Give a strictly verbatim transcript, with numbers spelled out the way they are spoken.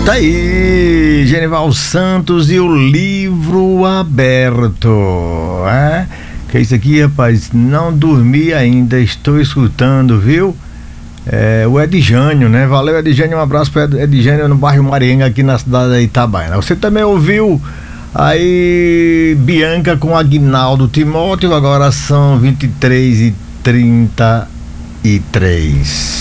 Tá aí, Genival Santos e o Livro Aberto, é? Que é isso aqui, rapaz? Não dormi ainda, estou escutando, viu? É, o Edjânio, né? Valeu, Edjânio, um abraço para Edjânio no bairro Marienga, aqui na cidade de Itabaiana. Você também ouviu aí Bianca com Aguinaldo Timóteo, agora são vinte e três e trinta e três.